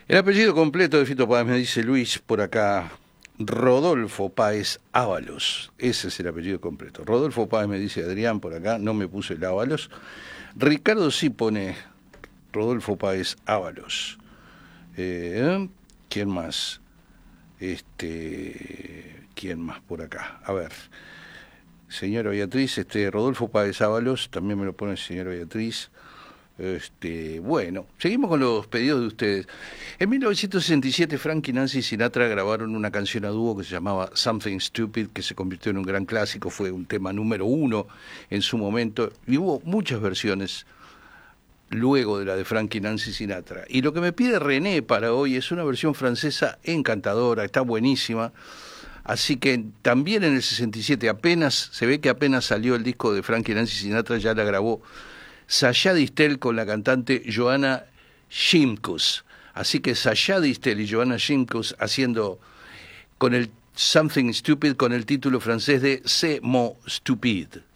El apellido completo de Fito Páez, me dice Luis por acá, Rodolfo Páez Ábalos. Ese es el apellido completo. Rodolfo Páez, me dice Adrián por acá, no me puse el Ábalos. Ricardo sí pone Rodolfo Páez Ábalos. ¿Quién más? ¿Quién más por acá? A ver. Señora Beatriz, Rodolfo Páez Ábalos, también me lo pone señora Beatriz. Bueno, seguimos con los pedidos de ustedes. En 1967 Frank y Nancy Sinatra grabaron una canción a dúo que se llamaba Something Stupid, que se convirtió en un gran clásico, fue un tema número 1 en su momento, y hubo muchas versiones luego de la de Frank y Nancy Sinatra. Y lo que me pide René para hoy es una versión francesa encantadora, está buenísima. Así que también en el 67, se ve que apenas salió el disco de Frank y Nancy Sinatra, ya la grabó Sasha Distel con la cantante Joanna Shimkus. Así que Sasha Distel y Joanna Shimkus haciendo con el Something Stupid con el título francés de C'est mon stupide.